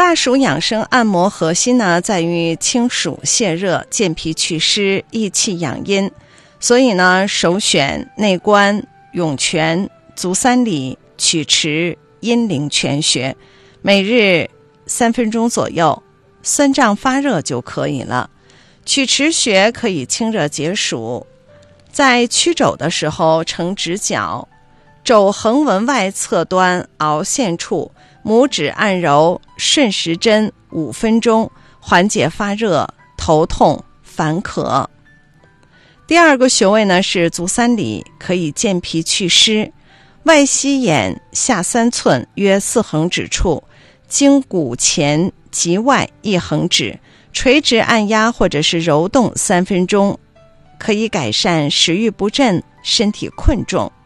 大暑养生按摩核心呢，在于清暑泻热、健脾祛湿、益气养阴，所以呢，首选内关、涌泉、足三里、曲池、阴陵泉穴，每日3分钟左右，酸胀发热就可以了。曲池穴可以清热解暑，在曲肘的时候呈直角，肘横纹外侧端凹陷处，拇指按揉，顺时针5分钟，缓解发热、头痛、烦渴。第二个穴位呢是足三里，可以健脾祛湿，外膝眼下3寸，约4横指处，经骨前及外1横指，垂直按压或者是揉动3分钟，可以改善食欲不振、身体困重。